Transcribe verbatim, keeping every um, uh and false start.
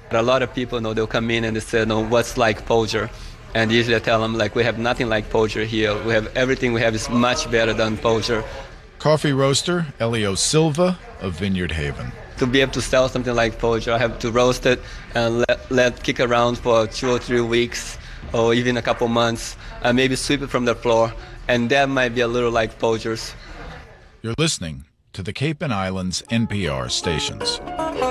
A lot of people know they'll come in and they say, no, what's like Polger? And usually I tell them, like, we have nothing like Polger here. We have everything we have is much better than Polger. Coffee roaster Elio Silva of Vineyard Haven. To be able to sell something like Polger, I have to roast it and let, let kick around for two or three weeks or even a couple months, and maybe sweep it from the floor, and that might be a little like Polger's. You're listening to the Cape and Islands N P R stations.